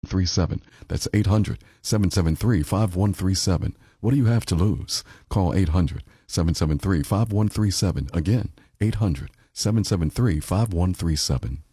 5137. That's 800-773-5137. What do you have to lose? Call 800-773-5137. Again, 800-773-5137.